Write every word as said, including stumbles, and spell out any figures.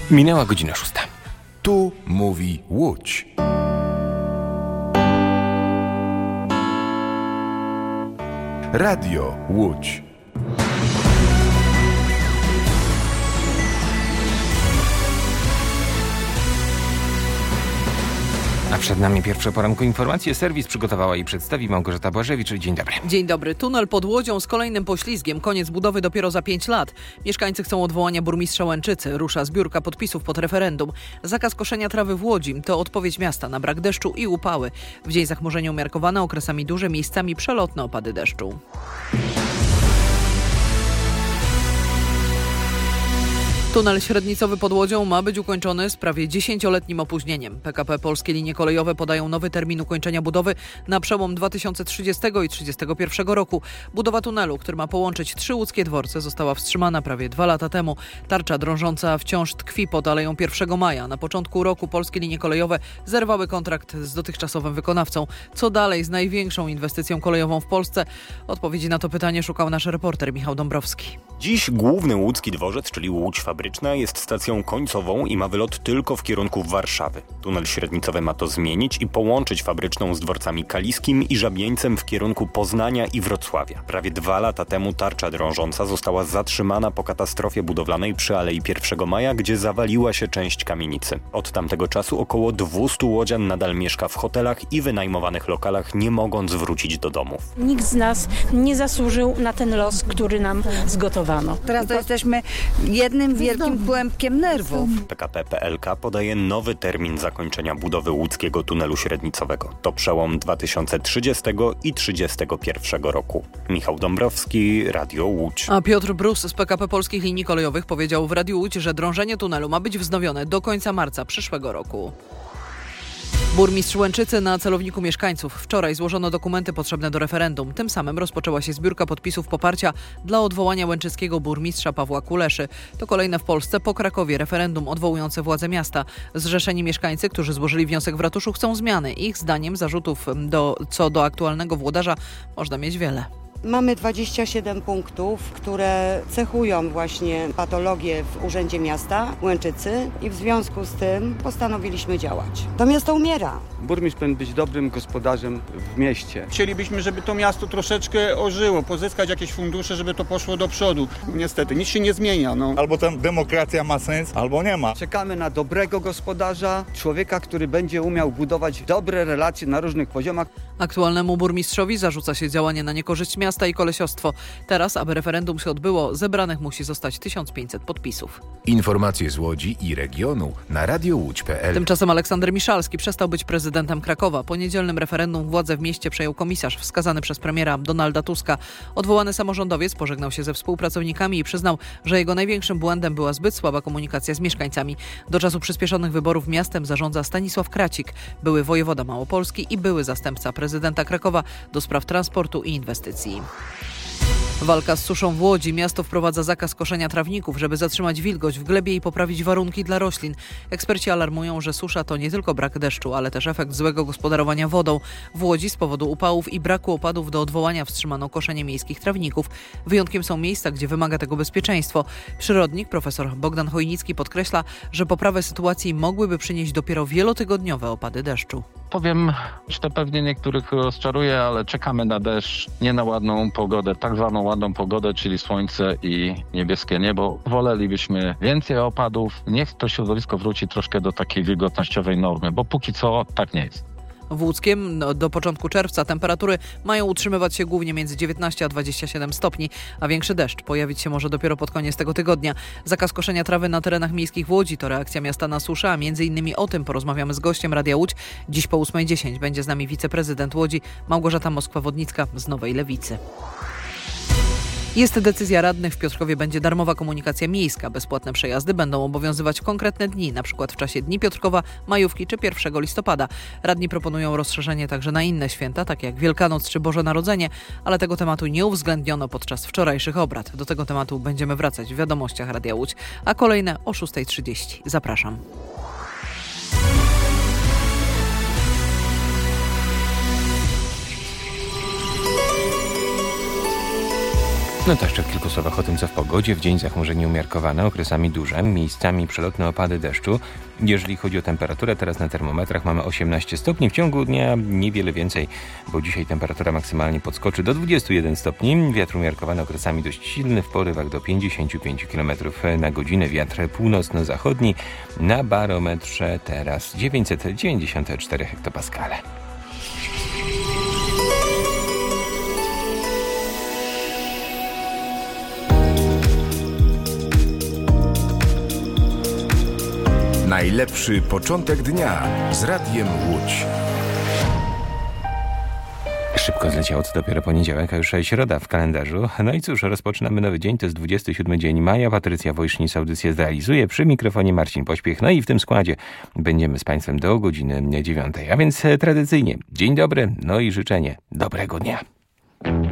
Minęła godzina szósta. Tu mówi Łódź. Radio Łódź. A przed nami pierwsze poranku informacje. Serwis przygotowała i przedstawi Małgorzata Błażewicz. Dzień dobry. Dzień dobry. Tunel pod Łodzią z kolejnym poślizgiem. Koniec budowy dopiero za pięć lat. Mieszkańcy chcą odwołania burmistrza Łęczycy. Rusza zbiórka podpisów pod referendum. Zakaz koszenia trawy w Łodzi to odpowiedź miasta na brak deszczu i upały. W dzień zachmurzenia umiarkowane, okresami duże, miejscami przelotne opady deszczu. Tunel średnicowy pod Łodzią ma być ukończony z prawie dziesięcioletnim opóźnieniem. P K P Polskie Linie Kolejowe podają nowy termin ukończenia budowy na przełom dwa tysiące trzydziestego i trzydziestego pierwszego roku. Budowa tunelu, który ma połączyć trzy łódzkie dworce, została wstrzymana prawie dwa lata temu. Tarcza drążąca wciąż tkwi pod Aleją pierwszego maja. Na początku roku Polskie Linie Kolejowe zerwały kontrakt z dotychczasowym wykonawcą. Co dalej z największą inwestycją kolejową w Polsce? Odpowiedzi na to pytanie szukał nasz reporter Michał Dąbrowski. Dziś główny łódzki dworzec, czyli Łódź Fabryczna, jest stacją końcową i ma wylot tylko w kierunku Warszawy. Tunel średnicowy ma to zmienić i połączyć Fabryczną z dworcami Kaliskim i Żabieńcem w kierunku Poznania i Wrocławia. Prawie dwa lata temu tarcza drążąca została zatrzymana po katastrofie budowlanej przy Alei pierwszego maja, gdzie zawaliła się część kamienicy. Od tamtego czasu około dwieście łodzian nadal mieszka w hotelach i wynajmowanych lokalach, nie mogąc wrócić do domów. Nikt z nas nie zasłużył na ten los, który nam zgotowano. Teraz to jesteśmy jednym wielkim kłębkiem nerwów. P K P P L K podaje nowy termin zakończenia budowy łódzkiego tunelu średnicowego. To przełom dwa tysiące trzydziestego i trzydziestego pierwszego roku. Michał Dąbrowski, Radio Łódź. A Piotr Brus z P K P Polskich Linii Kolejowych powiedział w Radiu Łódź, że drążenie tunelu ma być wznowione do końca marca przyszłego roku. Burmistrz Łęczycy na celowniku mieszkańców. Wczoraj złożono dokumenty potrzebne do referendum. Tym samym rozpoczęła się zbiórka podpisów poparcia dla odwołania łęczyckiego burmistrza Pawła Kuleszy. To kolejne w Polsce po Krakowie referendum odwołujące władze miasta. Zrzeszeni mieszkańcy, którzy złożyli wniosek w ratuszu, chcą zmiany. Ich zdaniem zarzutów do, co do aktualnego włodarza można mieć wiele. Mamy dwadzieścia siedem punktów, które cechują właśnie patologię w Urzędzie Miasta Łęczycy i w związku z tym postanowiliśmy działać. To miasto umiera. Burmistrz powinien być dobrym gospodarzem w mieście. Chcielibyśmy, żeby to miasto troszeczkę ożyło, pozyskać jakieś fundusze, żeby to poszło do przodu. Niestety, nic się nie zmienia. No. Albo ta demokracja ma sens, albo nie ma. Czekamy na dobrego gospodarza, człowieka, który będzie umiał budować dobre relacje na różnych poziomach. Aktualnemu burmistrzowi zarzuca się działanie na niekorzyść miasta i kolesiostwo. Teraz, aby referendum się odbyło, zebranych musi zostać tysiąc pięćset podpisów. Informacje z Łodzi i regionu na radio łódź kropka p l. Tymczasem Aleksander Miszalski przestał być prezydentem Krakowa. Po niedzielnym referendum władzę w mieście przejął komisarz wskazany przez premiera Donalda Tuska. Odwołany samorządowiec pożegnał się ze współpracownikami i przyznał, że jego największym błędem była zbyt słaba komunikacja z mieszkańcami. Do czasu przyspieszonych wyborów miastem zarządza Stanisław Kracik, były wojewoda małopolski i były zastępca prezydenta Krakowa do spraw transportu i inwestycji. Walka z suszą w Łodzi. Miasto wprowadza zakaz koszenia trawników, żeby zatrzymać wilgoć w glebie i poprawić warunki dla roślin. Eksperci alarmują, że susza to nie tylko brak deszczu, ale też efekt złego gospodarowania wodą. W Łodzi z powodu upałów i braku opadów do odwołania wstrzymano koszenie miejskich trawników. Wyjątkiem są miejsca, gdzie wymaga tego bezpieczeństwo. Przyrodnik profesor Bogdan Chojnicki podkreśla, że poprawę sytuacji mogłyby przynieść dopiero wielotygodniowe opady deszczu. Powiem, że to pewnie niektórych rozczaruje, ale czekamy na deszcz, nie na ładną pogodę, tak zwaną ładną pogodę, czyli słońce i niebieskie niebo. Wolelibyśmy więcej opadów, niech to środowisko wróci troszkę do takiej wilgotnościowej normy, bo póki co tak nie jest. W Łódzkiem no, do początku czerwca temperatury mają utrzymywać się głównie między dziewiętnaście a dwadzieścia siedem stopni, a większy deszcz pojawić się może dopiero pod koniec tego tygodnia. Zakaz koszenia trawy na terenach miejskich w Łodzi to reakcja miasta na suszę, a między innymi o tym porozmawiamy z gościem Radia Łódź. Dziś po ósmej dziesięć będzie z nami wiceprezydent Łodzi Małgorzata Moskwa-Wodnicka z Nowej Lewicy. Jest decyzja radnych, w Piotrkowie będzie darmowa komunikacja miejska. Bezpłatne przejazdy będą obowiązywać w konkretne dni, np. w czasie Dni Piotrkowa, majówki czy pierwszego listopada. Radni proponują rozszerzenie także na inne święta, takie jak Wielkanoc czy Boże Narodzenie, ale tego tematu nie uwzględniono podczas wczorajszych obrad. Do tego tematu będziemy wracać w wiadomościach Radia Łódź, a kolejne o szósta trzydzieści. Zapraszam. No to jeszcze w kilku słowach o tym, co w pogodzie. W dzień zachmurzenie umiarkowane, okresami duże, miejscami przelotne opady deszczu. Jeżeli chodzi o temperaturę, teraz na termometrach mamy osiemnaście stopni. W ciągu dnia niewiele więcej, bo dzisiaj temperatura maksymalnie podskoczy do dwudziestu jeden stopni. Wiatr umiarkowany, okresami dość silny, w porywach do pięćdziesięciu pięciu kilometrów na godzinę. Wiatr północno-zachodni, na barometrze teraz dziewięćset dziewięćdziesiąt cztery hektopaskale. Najlepszy początek dnia z Radiem Łódź. Szybko zleciało, co dopiero poniedziałek, a już środa w kalendarzu. No i cóż, rozpoczynamy nowy dzień, to jest dwudziesty siódmy dzień maja. Patrycja Wojsznic audycję zrealizuje, przy mikrofonie Marcin Pośpiech. No i w tym składzie będziemy z Państwem do godziny dziewiątej. A więc tradycyjnie dzień dobry, no i życzenie dobrego dnia.